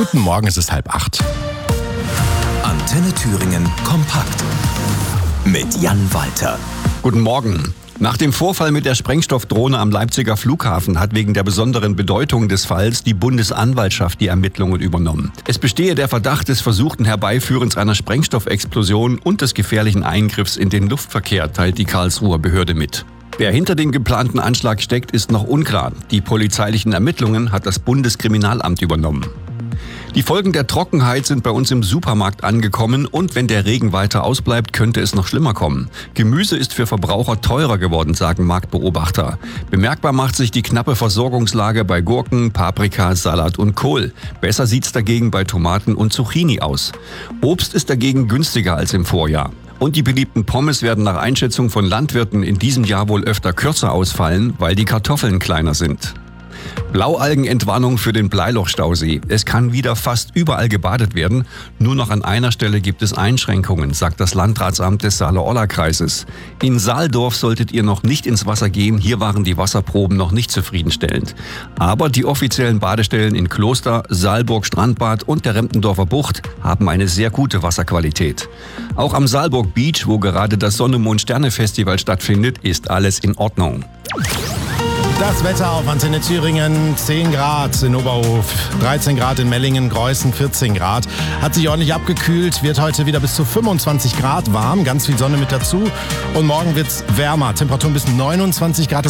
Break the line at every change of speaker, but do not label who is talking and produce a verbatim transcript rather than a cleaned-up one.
Guten Morgen, es ist halb acht.
Antenne Thüringen kompakt mit Jan Walter.
Guten Morgen. Nach dem Vorfall mit der Sprengstoffdrohne am Leipziger Flughafen hat wegen der besonderen Bedeutung des Falls die Bundesanwaltschaft die Ermittlungen übernommen. Es bestehe der Verdacht des versuchten Herbeiführens einer Sprengstoffexplosion und des gefährlichen Eingriffs in den Luftverkehr, teilt die Karlsruher Behörde mit. Wer hinter dem geplanten Anschlag steckt, ist noch unklar. Die polizeilichen Ermittlungen hat das Bundeskriminalamt übernommen. Die Folgen der Trockenheit sind bei uns im Supermarkt angekommen und wenn der Regen weiter ausbleibt, könnte es noch schlimmer kommen. Gemüse ist für Verbraucher teurer geworden, sagen Marktbeobachter. Bemerkbar macht sich die knappe Versorgungslage bei Gurken, Paprika, Salat und Kohl. Besser sieht's dagegen bei Tomaten und Zucchini aus. Obst ist dagegen günstiger als im Vorjahr. Und die beliebten Pommes werden nach Einschätzung von Landwirten in diesem Jahr wohl öfter kürzer ausfallen, weil die Kartoffeln kleiner sind. Blaualgenentwarnung für den Bleilochstausee. Es kann wieder fast überall gebadet werden. Nur noch an einer Stelle gibt es Einschränkungen, sagt das Landratsamt des Saale-Orla-Kreises. In Saaldorf solltet ihr noch nicht ins Wasser gehen. Hier waren die Wasserproben noch nicht zufriedenstellend. Aber die offiziellen Badestellen in Kloster, Saalburg Strandbad und der Remptendorfer Bucht haben eine sehr gute Wasserqualität. Auch am Saalburg Beach, wo gerade das Sonne-Mond-Sterne-Festival stattfindet, ist alles in Ordnung.
Das Wetter auf Antenne Thüringen, zehn Grad in Oberhof, dreizehn Grad in Mellingen, Greußen, vierzehn Grad. Hat sich ordentlich abgekühlt, wird heute wieder bis zu fünfundzwanzig Grad warm, ganz viel Sonne mit dazu. Und morgen wird's wärmer, Temperaturen bis neunundzwanzig Grad.